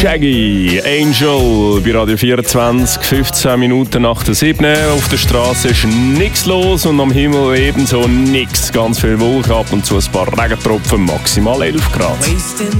Shaggy, Angel bei Radio 24, 15 Minuten nach der 7. Auf der Straße ist nichts los und am Himmel ebenso nichts. Ganz viel Wolken, ab und zu ein paar Regentropfen, maximal 11 Grad.